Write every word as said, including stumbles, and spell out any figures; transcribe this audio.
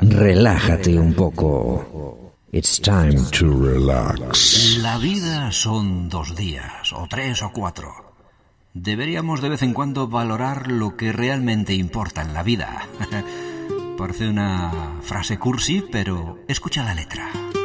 relájate un poco. It's time to relax. La vida son dos días, o tres o cuatro. Deberíamos de vez en cuando valorar lo que realmente importa en la vida. Parece una frase cursi, pero escucha la letra.